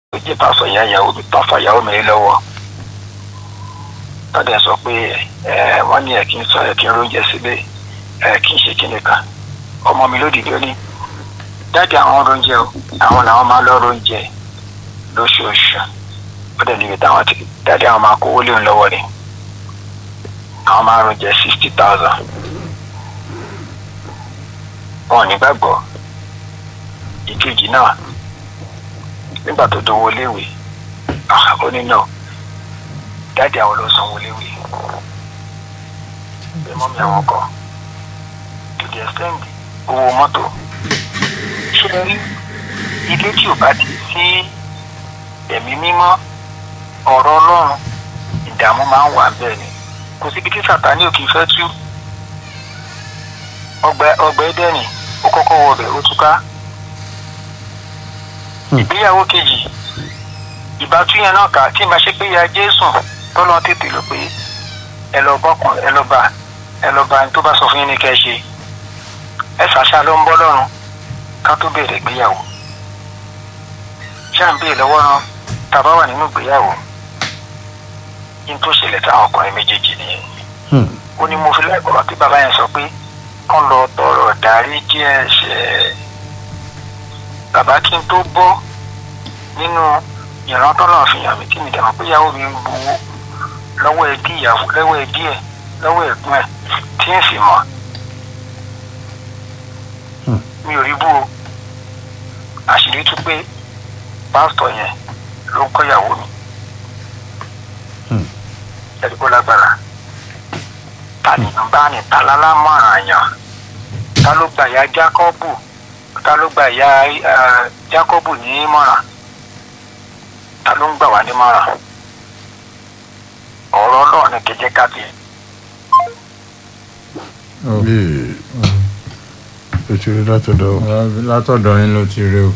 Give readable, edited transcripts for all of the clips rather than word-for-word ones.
jẹ́ pásọ̀ ìyá ìyàwó mi tán fàyàwó mi lọ́wọ́ tọ́dẹ̀ sọ pé wọ́n ní kí n sọ kí n róúnjẹ sílé kí n ṣe kíni kan ọmọ mi lódìdí ó ní dáàdi àwọn róúnjẹ o àwọn làwọn máa lọ róúnjẹ lóṣooṣù ó dẹ̀ níbi táwọn ti dáàdi àwọn máa kówó léun lọ́wọ́ ni àwọn máa róúnjẹ 60,000 wọn ò ní gbàgbọ́ ìkejì náà nígbà tó dówó léwe ó ní náà dáàdi àwọn ló sanwó léwe bẹ́ẹ̀ mọ́mí àwọn kan to the extent owó mọ́tò ṣe rí ilé tí ò bá ti sí ẹ̀mí mímọ́ ọ̀rọ̀ ọlọ́run ìdààmú máa ń wà bẹ́ẹ̀ ni kò síbi tí Sàtánì ò kì í fẹ́ tú ọgbà Édẹ́nì ó kọ́kọ́ wọ ọbẹ̀ ó túká ìgbéyàwó kejì ìbátú yẹn náà kà tí màá ṣe pé ya Jésù tọ́lọ́ tètè lò pé ẹ lọ bá ní tó bá sọ fún yín ní kẹ́ ẹ ṣe ẹ ṣàṣà ló ń bọ́ lọ́rùn ká tó bẹ̀rẹ̀ ìgbéyàwó ṣáà ń bèèrè lọ́wọ́ náà tàbá wà nínú ìgbéyàwó yín tó ṣẹlẹ̀ táwọn ọkùnrin méjèèjì nìyẹn ó ní mo fi láìpọ̀rọ̀ tí bàbá yẹn sọ pé kán lọ tọrọ dáríjì ẹ̀ṣẹ̀ bàbá kí n tó bọ́ nínú ìrántọ́ náà fi hàn mí tí mi dẹ̀mọ́ pé ìyàwó mi ń gbowó lọ́wọ́ ẹbí ìyàwó lọ́wọ́ ẹbí ẹ̀ lọ́wọ́ ẹ̀gbọ́n ẹ̀ tí ń sì mọ̀ mi ò rí bú o àṣírí tú pé pásítọ̀ yẹn ló ń kọ́ ìyàwó mi ẹ̀rí kó lágbára ta nìyàn bá ní ta lálámọ̀ràn àyàn ta ló gba ìyá Jákọ́bù ta ló gba ìyá Jákọ́bù ní mọ̀ràn ta ló ń gbà wá ní mọ̀ràn ọ̀rọ̀ náà ní kẹjẹ kábí. ó ti rí látọ̀dọ̀ yín ló ti rí o.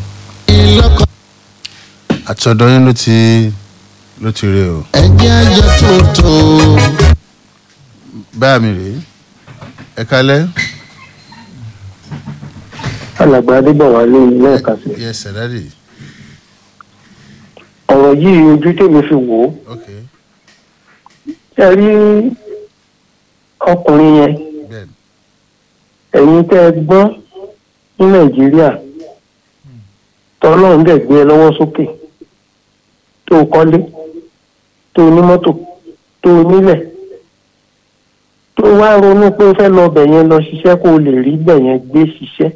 àtọ̀dọ̀ yín ló ti rí o. ẹgbẹ́ ajá tuntun. báyà mi rèé ẹ kálẹ́. alàgbà Adébọ̀wálé lẹ́ẹ̀kan sí. yes sir daddy. ọ̀rọ̀ yìí ojú tèmi fi wò ó. okay. ẹ rí ọkùnrin yẹn bẹ́ẹ̀ni. ẹ̀yin tẹ́ ẹ gbọ́n ní Nàìjíríà tọ́lọ́run dẹ̀ gbé ẹ lọ́wọ́ sókè tó kọ́lé tó ní mọ́tò tó nílẹ̀ tó wá ronú pé ó fẹ́ lọ bẹ̀ yẹn lọ ṣiṣẹ́ kó o lè rí bẹ̀ yẹn gbé ṣiṣẹ́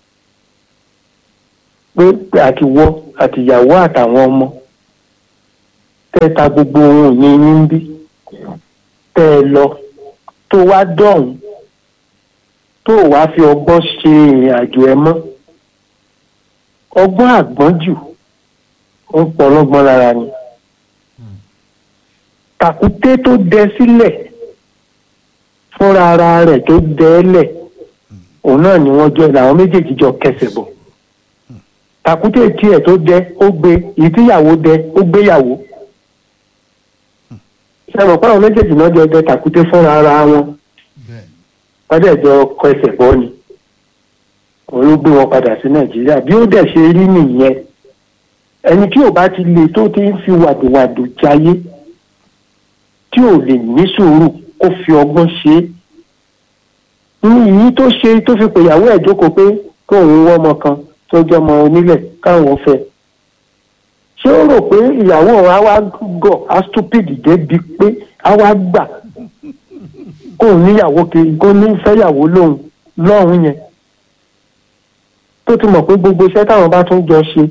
pé àtiwọ́ àtìyàwó àtàwọn ọmọ tẹ́ ta gbogbo ohun ìní yín bí tẹ́ ẹ lọ tó wá dọ̀hún tó wá fi ọgbọ́n ṣe ìrìn àjò ẹ mọ́ ọgbọ́n àgbọ́njù ó ń pọ̀ ọlọ́gbọ́n lára ni tàkúté tó dẹ sílẹ̀ fúnra ara rẹ̀ tó dẹ ẹ́ lẹ̀ òun náà ni wọ́n jọ làwọn méjèèjì jọ kẹsẹ̀ bọ̀ tàkúté tiẹ̀ tó dẹ ó gbé èyí tíyàwó dẹ ó gbéyàwó sẹ́wọ̀n pàwọn méjèèjì náà jọ dẹ tàkúté fúnra ara wọn wọ́n dẹ̀ jọ kẹsẹ̀ bọ́ ni òun ló gbé wọn padà sí Nàìjíríà bí ó dẹ̀ ṣe rí nìyẹn ẹni tí ò bá ti le tó ti ń fi wàdùwàdù jayé tí ò lè ní sùúrù kó fi ọgbọ́n ṣe é ní ìyí tó ṣe tó fi pèyàwó ẹ̀ jókòó pé kóun wọ́ ọmọ kan tó jẹ́ ọmọ onílẹ̀ káwọn fẹ́ ṣé ó rò pé ìyàwó òun á wá gọ̀ á stupid débi pé á wá gbà kóun níyàwó kiri kó ní fẹ́yàwó lóhun lọ́hùn yẹn tó ti mọ̀ pé gbogbo iṣẹ́ táwọn bá tún jọ ṣe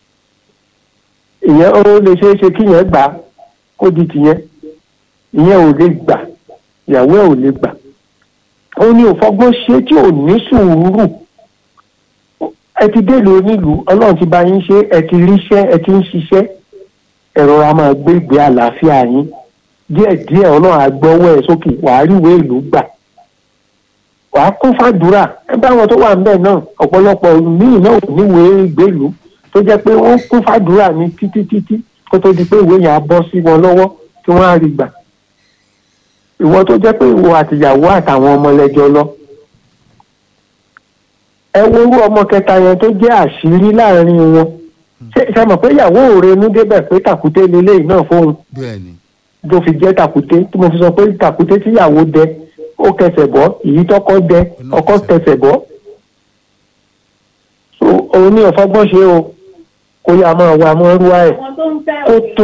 ìyẹn ó lè ṣeé ṣe kí yẹn gbà kó di tìyẹn ìyẹn ò lè gbà ìyàwó ẹ̀ ò lè gbà ó ní òfọgbọ́n ṣe tí ò ní sùúrù ẹ ti délùú onílùú Ọlọ́run ti bá yín ṣe ẹ ti ríṣẹ́ ẹ ti ń ṣiṣẹ́ ẹ̀rọ a máa gbé ìgbé àlàáfíà yín díẹ̀díẹ̀ Ọlọ́run àgbọ́wọ́ ẹ̀ sókè wàá ríwèé ìlú gbà wàá kún fàdúrà ẹ bá wọn tó wà ń bẹ̀ náà ọ̀pọ̀lọpọ̀ míì náà níwèé ìgbélùú tó jẹ́ pé wọ́n kún fàdúrà ní títí kó tó di pé ìwé yẹn á bọ́ sí wọn lọ́wọ́ tí wọ́n á rí gbà ìwọ tó jẹ́ pé ìwọ àtìyàwó àtàwọn ọmọ lẹ́jọ́ lọ ẹ wo orú ọmọ kẹta yẹn tó jẹ́ àṣírí láàrin wọn ṣe mọ̀ pé ìyàwó rẹ̀ mú débẹ̀ pé tàkúté lélẹ́yìn náà fóun bẹ́ẹ̀ni tó fi jẹ́ tàkúté tí mo fi sọ pé tàkúté tíyàwó dẹ ó kẹsẹ̀ bọ́ èyí tọ́kọ dẹ ọkọ kẹsẹ̀ bọ́ so òun ní ọ̀fọ́gbọ́n ṣe o kó yá máa wá mọ́ rúwá ẹ̀ kó tó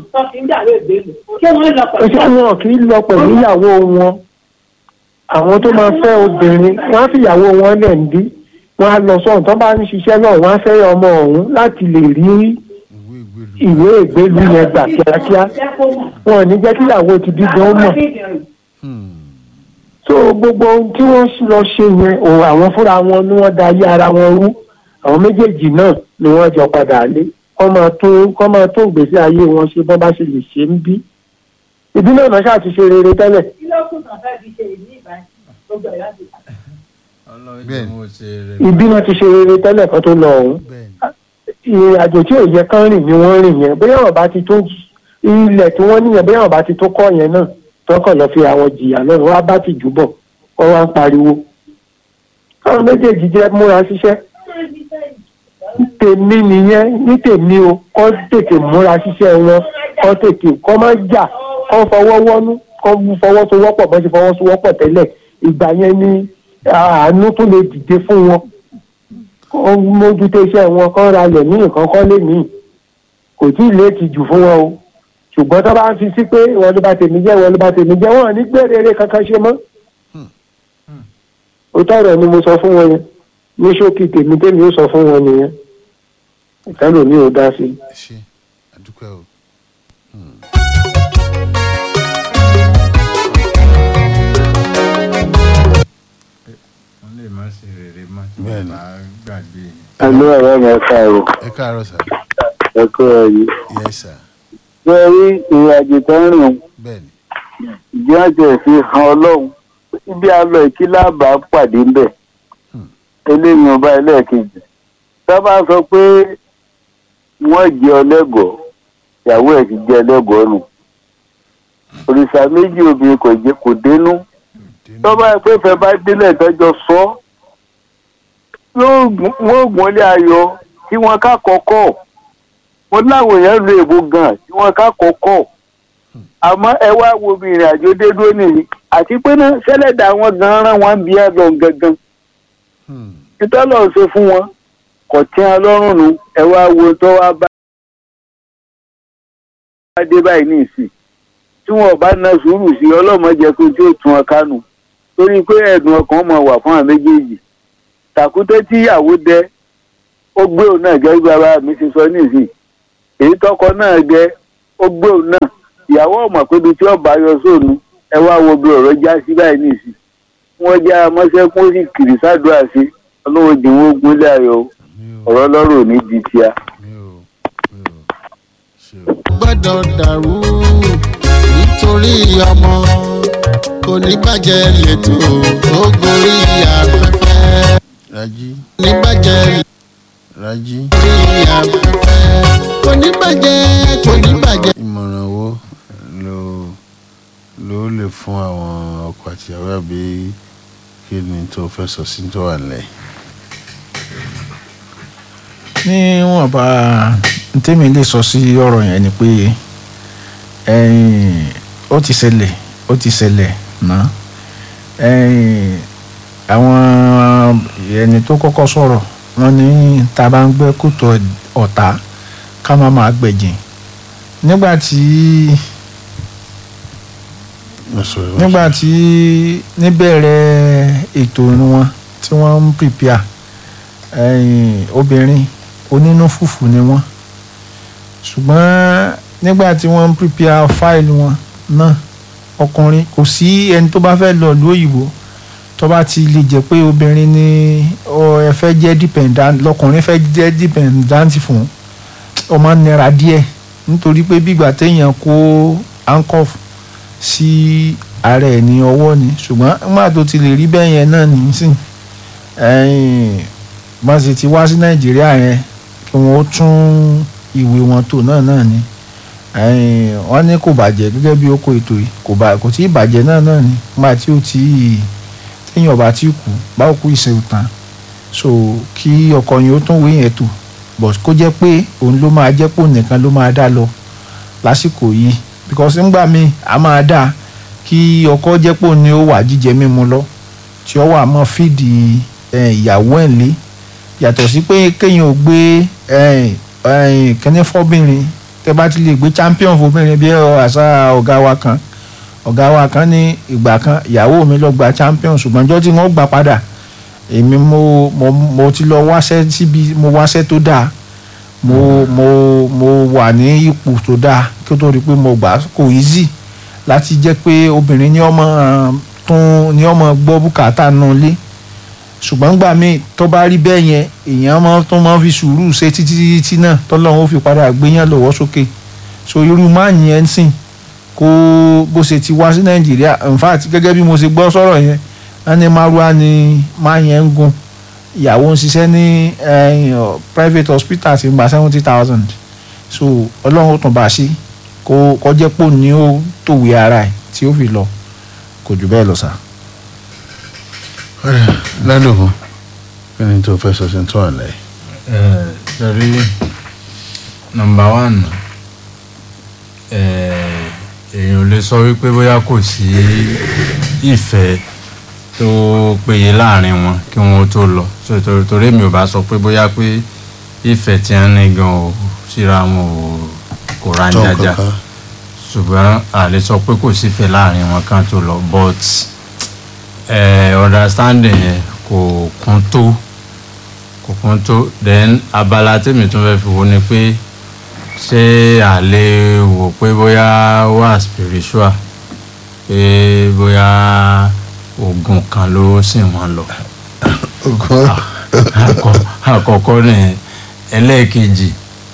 ṣé wọn kì í lọ pẹ̀lú ìyàwó wọn àwọn tó máa fẹ́ obìnrin wọ́n á fi ìyàwó wọn lẹ̀ ń dí wọ́n á lọ sọ́hùn tó bá ń ṣiṣẹ́ náà wọ́n á fẹ́ ọmọ ọ̀hún láti lè rí ìwé ìgbélú yẹn gbà kíákíá wọn ò ní jẹ́ kí ìyàwó ti bí gan mọ̀ so gbogbo ohun tí wọ́n lọ ṣe yẹn òun àwọn fúnra wọn ni wọ́n da ayé ara wọn rú àwọn méjèèjì náà ni wọ́n jọ padà lé kọ́ máa tó ìgbésí ayé wọn ṣe bọ́n bá ṣe lè ṣe ń bí ìbí náà náà ṣáà ti ṣe rere tẹ́lẹ̀. ìbí náà ti ṣe rere tẹ́lẹ̀ kan tó lọ ọ̀hún ìrìn àjò tí ò yẹ kán rìn ni wọ́n rìn yẹn bóyá wọn bá ti tó ilẹ̀ tí wọ́n níyẹn bóyá wọn bá ti tó kọ́ yẹn náà tọkàn lọ fi àwọn jìyà náà wọ́n á bá ti jù bọ̀ wọ́n wá ń pariwo. káwọn méjèèjì jẹ́ múra ṣiṣẹ́ tèmi nìyẹn ní tèmi o kọ́ tètè múra ṣiṣẹ́ wọn kọ́ tètè kọ́ má jà kọ́ fọwọ́ wọ́nú kọ́ fọwọ́sowọ́pọ̀ bọ́ ṣe fọwọ́sowọ́pọ̀ tẹ́lẹ̀ ìgbà yẹn ni àánú tó lè dìde fún wọn kọ́ mójútó iṣẹ́ wọn kọ́ ra lẹ̀ ní nǹkan kọ́ lé mí kò tí ì léèkì jù fún wọn o ṣùgbọ́n tó bá ń fi sí pé wọn ló bá tèmi jẹ́ wọn ló bá tèmi jẹ́ wọn ní gbèrèrè kankan ṣe mọ́ ó tọrọ ni mo sọ fún wọn yẹn ní ṣókí tèmi ó sọ fún wọn nìyẹn ìtẹ́lò ní ò dá sí. ṣe àdúpẹ́ o. wọ́n lè má ṣe rere má tí wọ́n bá gbàgbé. ẹnu ọ̀rọ̀ mi ẹ káàárọ̀. ẹ káàárọ̀ sà. ẹ kú ẹ̀yìn. yes sir. wọ́n rí ìrìn àjò tó ń rìn. bẹ́ẹ̀ni. ìjọ àjẹ́ fi hàn ọlọ́run ibi àlọ́ ìkíláàbà pàdé ń bẹ̀. eléyìí ọba ẹlẹ́ẹ̀kejì. sábà sọ pé wọ́n jẹ́ ọlẹ́gọ̀ọ́ ìyàwó ẹ̀ ti jẹ́ ọlẹ́gọ̀ọ́ nù. òrìṣà méjì obìnrin kò dénú. tọ́ba ẹ pé fẹ́ bá délẹ̀ tọ́jọ́ sọ wọ́n gbọ́nlé ayọ̀ tí wọ́n ká kọ́kọ́ mo láwọn èèyàn lu èbó gan tí wọ́n ká kọ́kọ́ àmọ́ ẹ wá wo bí ìrìn àjò dé dúró nìyí àti pé náà sẹ́lẹ̀dà wọn gan rán wọn bí ẹ lọ gangan ìtọ́lọ̀ ṣe fún wọn kò tí wọn lọ́rùn nu ẹ wá wo tó wá bá dé báyìí ní ìsìn tí wọn bá ná sùúrù sí ọlọ́mọdé pé tí ó tún ọ kánú torí pé ẹ̀dùn ọkàn mọ̀ wà fún àwọn méjèèjì tàkúté tíyàwó dẹ ó gbé òun náà gẹ́gẹ́ bí bàbá mi ti sọ nísìn èyí tọkọ náà jẹ ó gbé òun náà ìyàwó ọmọ pébi tí ọba yọ sóònù ẹ wá wo bí ọ̀rọ̀ já sí báyìí nísìn wọ́n já amọ́sẹ́kún ó sì kiri sádùá sí ọlọ́wọ́ jìnwó gúnlẹ̀ ayọ̀ ọ̀rọ̀ lọ́rọ̀ ní di tíá. gbọ́dọ̀ dàrú nítorí ọmọ oníbàjẹ́ lẹ́tọ̀ tó gorí afẹ́fẹ́. Rájí. oníbàjẹ́ Rájí. gorí afẹ́fẹ́. oníbàjẹ́. ìmọ̀ràn wo ló lè fún àwọn ọkọ àti ìyàwó àbí kí ni tó fẹ́ sọ sí tó wà nílẹ̀? níwọ̀n bá tèmi lè sọ sí ọ̀rọ̀ yẹn ni pé ó ti ṣẹlẹ̀ náà àwọn ẹni tó kọ́kọ́ sọ̀rọ̀ wọ́n ní tá a bá ń gbẹ́ kòtò ọ̀tá ká má máa gbẹ̀jìn nígbà tí níbẹ̀rẹ̀ ètò wọn tí wọ́n ń prepare obìnrin onínú fùfù ni wọ́n ṣùgbọ́n nígbà tí wọ́n ń prepare fáìlì wọn náà ọkùnrin kò sí ẹni tó bá fẹ́ lọ ìlú òyìnbó tó bá ti lè jẹ́ pé obìnrin ni ẹ fẹ́ jẹ́ dependant lọkùnrin fẹ́ jẹ́ dependant fún ọmọ nira díẹ̀ nítorí pé bígbà téèyàn kó handcuff sí ara ẹ̀ ní ọwọ́ ni ṣùgbọ́n nígbà tó ti lè rí bẹ́ẹ̀ yẹn náà nísìn bá ṣe ti wá sí nàìjíríà yẹn kí wọ́n tún ìwé wọn tò náà ni wọ́n ní kò bàjẹ́ gẹ́gẹ́ bí ó kó ètò yìí kò tí ì bàjẹ́ náà ni nígbà tí ó ti téèyàn bá ti kú báwo kú ìṣe òtàn so kí ọkọ yẹn ó tún wé yẹn tò but kó jẹ́ pé òun ló máa jẹ́ pé òun nìkan ló máa dá lọ lásìkò yìí because ńgbà míì a máa dá kí ọkọ jẹ́ pé òun ni ó wà jíjẹ mímu lọ tí ó wà mọ́ fídì ìyàwó ẹ̀ lé yàtọ̀ sí pé kéèyàn ò gbé kẹ́ni fọ́bìnrin tẹ́ bá ti lè gbé champion fọ́bìnrin bí àṣà ọ̀gá wa kan ní ìgbà kan ìyàwó mi lọ gba champion ṣùgbọ́n ọjọ́ tí wọ́n gbà padà èmi mo ti lọ wáṣẹ́ síbi mo wáṣẹ́ tó dáa mo wà ní ipò tó dáa kí ó tó rí pé mo gbà kò easy láti jẹ́ pé obìnrin ní ọmọ gbọ́ bùkátà náà lé ṣùgbọ́n gbà mí tó bá rí bẹ́ẹ̀ yẹn èèyàn tó máa fi sùúrù ṣe títí náà tọ́lọ́run ó fi padà gbéyàn lọ́wọ́ sókè so irú máa yẹn ń sìn kó bó ṣe ti wá sí Nàìjíríà in fact gẹ́gẹ́ bí mo ṣe gbọ́ sọ̀rọ̀ yẹn wọ́n ní márùá ni máa yẹn ń gun ìyàwó ń ṣiṣẹ́ ní private hospital ti gba 70,000 so ọlọ́run ó tún bá a ṣe kó jẹ́ pò ní ó tòwé ara ẹ̀ tí ó fi lọ kò jù bẹ́ẹ̀ lọ sá. ládùúgbò kí ni tó fẹ́ sọ sí tó wà lẹ́yìn. sọrí number one èèyàn ò lè sọ wípé bóyá kò sí ìfẹ́ tó péye láàrin wọn kí wọn tó lọ torí mi ò bá sọ pé bóyá pé ìfẹ́ tí wọ́n ní gan ò síra wọn kò ránjájá ṣùgbọ́n a lè sọ pé kò sífẹ́ láàrin wọn kan tó lọ but understanding yẹn kò kún tó then abala tèmi tún fẹ́ fi wo ni pé ṣé a lè wò pé bóyá wà spiritual pé bóyá ogun kan ló sì wọ́n lọ. àkọ́kọ́ ni ẹlẹ́ẹ̀kejì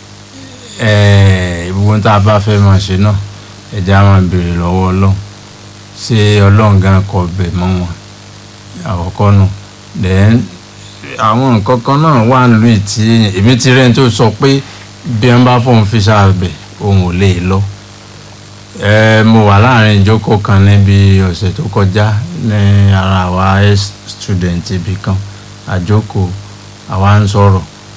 gbogbo tá a bá fẹ́ máa ṣe náà ẹ̀já máa béèrè lọ́wọ́ Ọlọ́run ṣé Ọlọ́run gan kọ bẹ̀ mọ́ wọn àkọ́kọ́ nù then àwọn nǹkan kan náà wà nílùú tí èmi ti rẹ́ni tó sọ pé bí wọ́n bá fóun fi ṣàbẹ̀ òun ò lè lọ. Mo wà láàrin ìjókòó kan níbi ọ̀sẹ̀ tó kọjá ní ara àwa student ibì kan àjókòó àwa ń sọ̀rọ̀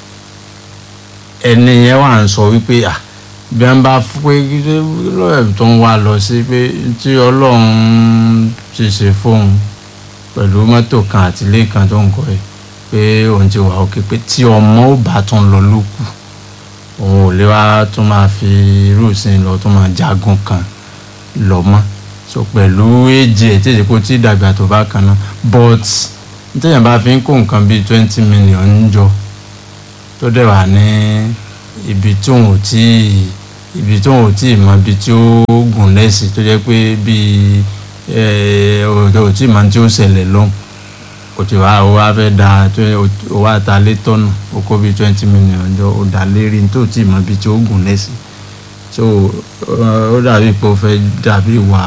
ẹni yẹn wà ń sọ wípé bí wọ́n bá pé lọ́ọ̀ẹ̀ tó ń wá lọ sí pé tí Ọlọ́run ti ṣe fóun pẹ̀lú mọ́tò kan àti ilé kan tó ń kọ́ ẹ pé òun ti wà òkè pé tí ọmọ ò bá tún lọ lókù òun ò lè wá tún máa fi irú ìsìn lọ tún máa jagun kan lọ mọ́ so pẹ̀lú èjì ẹ̀ tí èdè kò tí ì dàgbà tó bá kan náà but nítorí bá fi ń kó nǹkan bíi 20 million jọ tó dẹ̀ wà ní ibi tí òun ò tí ì mọ ibi tí ó gùn lẹ́sìn tó jẹ́ pé bíi ò tí ì mọ tí ó ṣẹlẹ̀ lọ́hùn ó ti wá ó wá fẹ́ da ó wá ta lé tọ́nà ó kó bíi 20 million jọ ó dà lérí tó tí ì mọ ibi tí ó gùn lẹ́sìn so ó dàbí pé ó fẹ́ dàbí wà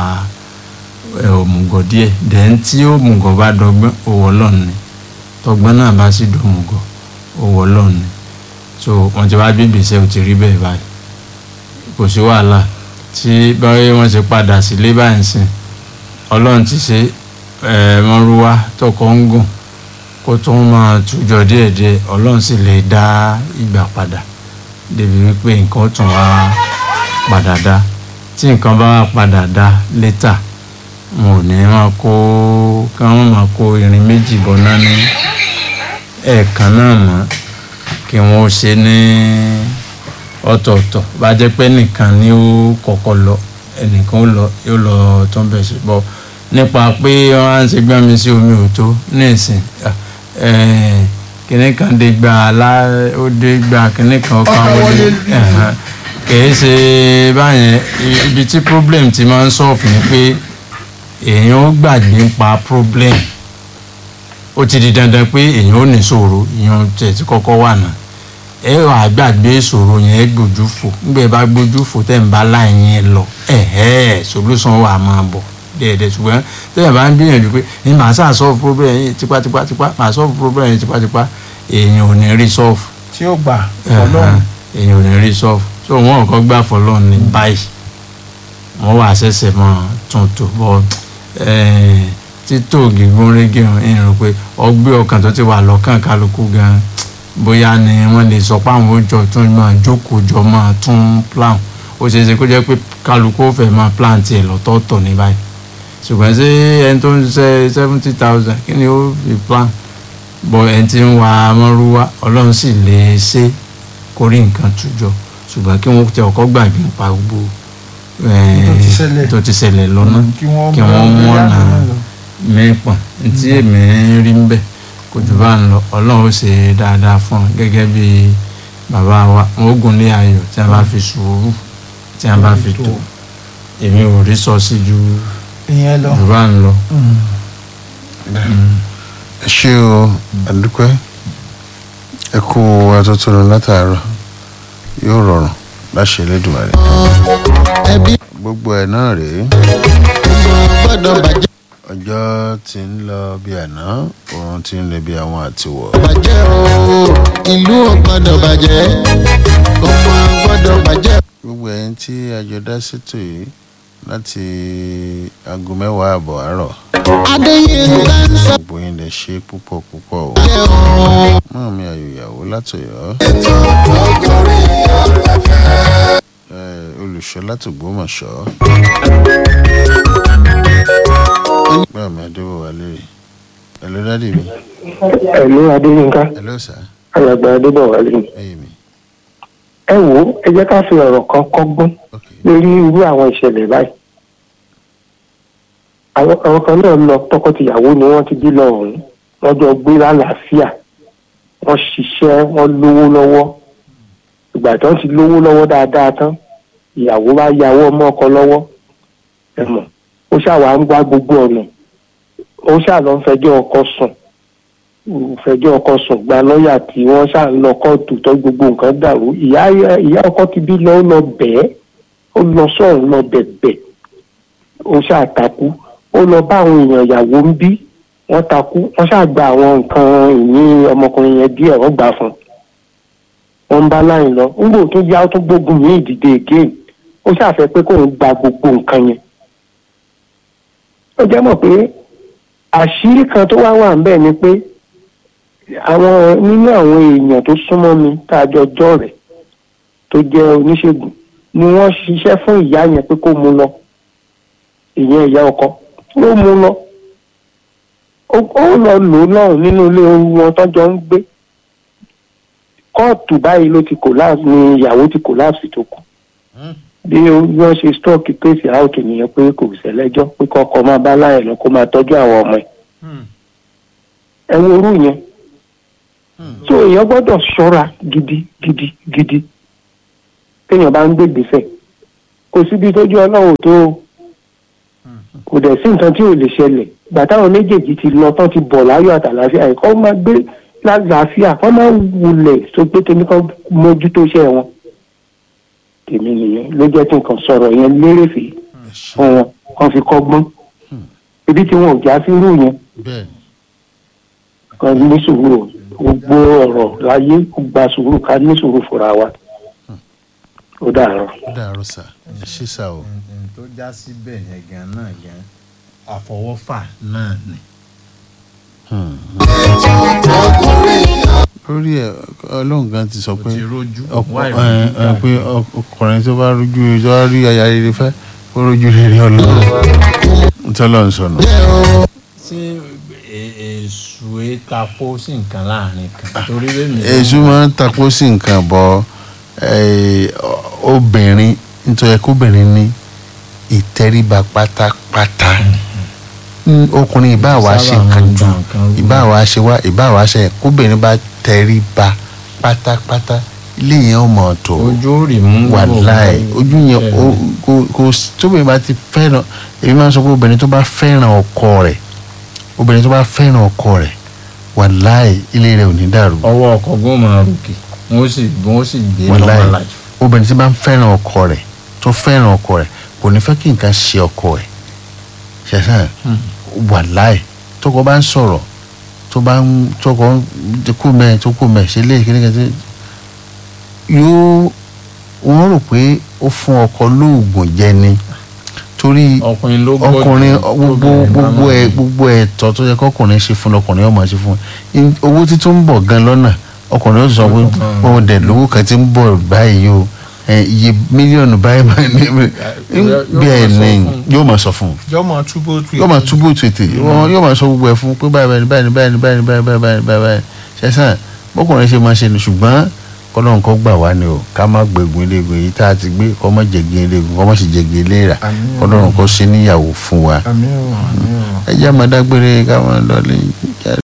òmùgọ̀ díẹ̀ dẹ́n tí òmùgọ̀ bá dọ́gbọ́n òwò lọ́nà ni tọgbọ́n náà bá sì dòmùgọ̀ òwò lọ́nà ni so wọ́n ti wá bíbí iṣẹ́ ò ti rí bẹ́ẹ̀ báyìí kò sí wàhálà tí báyìí wọ́n ti padà sílé báyìí sìn Ọlọ́run ti ṣe mọ́rúwá tọkọ ń gùn kó tó máa tújọ díẹ̀díẹ̀ Ọlọ́run sì lè dá ìgbà padà débi wípé nǹkan tún wá padà dá tí nǹkan bá wá padà dá létà wọn ò ní máa kó kí wọ́n máa kó irin méjì bọ́ná ní ẹ̀ẹ̀kan náà mọ́ kí wọ́n ṣe ní ọ̀tọ̀ọ̀tọ̀ bá jẹ́ pé nìkan ni ó kọ́kọ́ lọ ẹnìkan yóò lọ tó ń bẹ̀ ṣe bọ́ nípa pé wọ́n á ń ṣe gbọ́n mi sí omi òtó ní ìsìn kìnìún kan dé gba ó dé gba kìnìún kan ọkàn wọlé kìí ṣe báyẹn ibi tí problem ti máa ń solve ni pé èèyàn ó gbàgbé nípa problem ó ti di dandan pé èèyàn ò ní ṣòro èèyàn tẹ̀ tí kọ́kọ́ wà náà ẹ wà gbàgbé ìṣòro yẹn ẹ gbójú fò nígbà ẹ bá gbójú fò tẹ̀ ń bá láì yẹn lọ solution wà máa bọ̀ dẹ́ẹ̀dẹ́ ṣùgbọ́n tẹ́yà bá ń gbìyànjú pé ní màá sá solve problem yìí tipátipá màá solve problem yìí tipátipá èèyàn ò ní rí solve. tí ó gbà fọlọ́run. èèyàn ò ní rí solve so wọn ò kọ́ gbà fọlọ́run ní báyìí wọ́n wà ṣẹ̀ṣẹ̀ mọ́ tuntun bọ́ títò gígùn régé ìrìn pé ọgbẹ́ ọkàn tó ti wà lọ́kàn kálukú gan bóyá ni wọ́n lè sọ pé àwọn òjò tún máa jókòó jọ máa tún plan ó ṣeé ṣe kó jẹ́ pé kálukú ó fẹ́ máa plan tiẹ̀ lọ́tọ̀ọ̀tọ̀ ní báyìí ṣùgbọ́n ṣé ẹni tó ń ṣe 70,000 kí ni ó fi plan bọ́ ẹni tí ń wa amọ́rúwá ọlọ́run sì lè ṣe kó rí nǹkan tújọ ṣùgbọ́n kí wọ́n tẹ ọkọ̀ gbàgbé nípa gbogbo tó ti ṣẹlẹ̀ lọ́nà kí wọ́n mọ̀nà mẹ́pọ̀n tí èmi rí ń bẹ̀ kò jù bá ń lọ ọlọ́run ó ṣe dáadáa fún ọ gẹ́gẹ́ bí bàbá wa wọn ó gùn lé ayọ̀ tí a bá fi sùúrù tí a bá fi tó èmi ò rí sọ sí ju jù bá ń lọ. ẹ ṣé o àdúpẹ́ ẹ kú atótónu látàárọ̀ yóò rọrùn láṣẹ Elédùmarè gbogbo ẹ̀ náà rèé ọjọ́ tí ń lọ bí àná oorun tí ń lè bí àwọn àtiwọ̀. bàjẹ́ o ìlú ò gbọ́dọ̀ bàjẹ́ ọmọ gbọ́dọ̀ bàjẹ́. gbogbo ẹ̀yin tí a jọ dá sétò yìí láti aago 10 àbọ̀ àárọ̀. Adéyínká ń sọ. gbogbo yín lè ṣe púpọ̀ púpọ̀ o. mọ́ mi àyòyàwó látọ̀yọ́. olùṣọ́ látògbómọ̀ṣọ́. báwo mi Adébọ̀wálé hello dádì mi. ẹ̀lú Adéyínká hello sir. alàgbà Adébọ̀wálé ni. ẹ wò ó ẹ jẹ́ ká fi ọ̀rọ̀ kan kọ́gbọ́n lórí irú àwọn ìṣẹ̀lẹ̀ báyìí. àwọn kan náà lọ tọkọtìyàwó ni wọ́n ti bí lọ ọ̀hún wọ́n jọ gbé lálàáfíà wọ́n ṣiṣẹ́ wọ́n lówó lọ́wọ́ ìgbà tí wọ́n ti lówó lọ́wọ́ dáadáa tán ìyàwó bá yàwó ọmọ ọkọ lọ́wọ́ ẹ mọ̀ ó ṣàwà ń gbá gbogbo ọ̀nà ó ṣàlọ́ ń fẹjọ́ ọkọ sùn gba lọ́ọ̀yà tí wọ́n ṣà ń lọ kóòtù tó gbogbo nǹkan dàrú ìyá ọkọ ti bí lọ ó lọ bẹ́ẹ̀ ó lọ sọ̀rọ̀ lọ bẹ̀bẹ̀ ó ṣàtakú ó lọ bá àwọn èèyàn ìyàwó ń bí wọ́n takú wọ́n ṣàgbà àwọn nǹkan ìní ọmọkùnrin yẹn díẹ̀ wọ́n gbà fún wọn ń bá láyìn lọ ń gbò tó yá ó tó gbógun ní ìdìde again ó ṣàfẹ́ pé kóun gba gbogbo nǹkan yẹn ó jẹ́ mọ̀ pé àṣírí kan tó wà ń bẹ̀ ni pé àwọn nínú àwọn èèyàn tó súnmọ́ mi tá a jọ jọ́ rẹ̀ tó jẹ́ oníṣègùn ni wọ́n ṣiṣẹ́ fún ìyá yẹn pé kó mú lọ ìyẹn ìyá ọkọ ló mú lọ ó lọ lò náà nínú ilé wọn tọ́jọ́ ń gbé kóòtù báyìí ló ti collapse ni ìyàwó ti collapse tó kù bí wọ́n ṣe stọ́ọ̀kì pèsè áùtù nìyẹn pé kò ṣẹlẹ́jọ́ pé kọ́kọ́ máa bá láyẹ̀ lọ kó máa tọ́jú àwọn ọmọ ẹ̀ ẹ̀wọ̀n orú yẹn so èèyàn gbọ́dọ̀ ṣọ́ra gidi téèyàn bá ń gbé gbèsè kò síbi tójú ọlọ́run tó kò dẹ̀ sí nǹkan tí ò lè ṣẹlẹ̀ gbà táwọn méjèèjì ti lọ tán ti bọ̀ láyọ̀ àtàlàáfíà ẹ̀kọ́ máa gbé lálàáfíà kọ́ máa wulẹ̀ tó pé tèmi kan mójútó iṣẹ́ wọn tèmi nìyẹn ló jẹ́ kí n kàn sọ̀rọ̀ yẹn lérèfé fún wọn kan fi kọ́gbọ́n ibi tí wọn ò já sí irú yẹn kan ní sùúrù gbogbo ọ̀rọ̀ láyé gba sùúrù ká ní sùúrù fúnra wa ó dàárọ̀. ó dàárọ̀ sà ẹ ṣé sà o. tó já síbẹ̀ yẹn gan àfọwọ́fà náà ni. lórí ẹ ọlọ́run gan ti sọ pé pé ọkùnrin tó bá rójú tó bá rí aya rere fẹ́ ó rójú rere ọlọ́run ntọ́lọ́run sọnù. ṣé èṣù tapó sí nǹkan láàrin kan torí bẹ́ẹ̀ mi. èṣù máa ń tapó sí nǹkan bọ́ obìnrin nítorí kóbìnrin ní ìtẹríba pátápátá ọkùnrin ìbá wa ṣe nǹkan jù ìbá wa ṣe wá ìbá wa ṣe kóbìnrin bá tẹríba pátápátá ilé yẹn ó mọ̀ tó ojú rì mú wàláì ojú yẹn kò tóbi bá ti fẹ́ràn èmi máa ń sọ pé obìnrin tó bá fẹ́ràn ọkọ rẹ̀ wàláì ilé rẹ̀ ò ní dàrú. ọwọ́ ọkọ gbọ́n máa ròkè wọ́n sì gbé normal life. obìnrin tí bá ń fẹ́ràn ọkọ rẹ̀ tó fẹ́ràn ọkọ rẹ̀ kò ní fẹ́ kí nǹkan ṣe ọkọ ẹ̀ ṣẹ̀ṣẹ̀ wàláì tọkọ bá ń sọ̀rọ̀ tọkọ kú mẹ́ ṣe lé kíníkan tí yóò wọ́n rò pé ó fún ọkọ lóògùn jẹ ni torí ọkùnrin gbogbo ẹ̀tọ́ tó yẹ kọkùnrin ṣe fún ọkùnrin ọmọ ṣe fún owó títún ń bọ̀ gan lọ́nà ọkùnrin ó sọ pé ó dẹ̀ lówó kan tí ń bọ̀ báyìí o iye mílíọ̀nù báyìí bẹ́ẹ̀ ni yóò máa sọ fún un yóò máa túbọ̀ tètè yóò máa sọ gbogbo ẹ̀ fún un pé báyìí ṣẹ́sàn bọ́kùnrin ṣe máa ṣe ni ṣùgbọ́n kọ́lọ́n kọ́ gbà wá ni o ká má gbẹ̀gùn eléegun èyí tá a ti gbé kọ́ má jẹ̀gin eléegun kọ́ má sì jẹ̀gin eléèrà kọ́lọ́n kọ́ ṣe níyàwó fún wa ẹ jẹ́ àmọ́ dágbére ká máa lọ lé.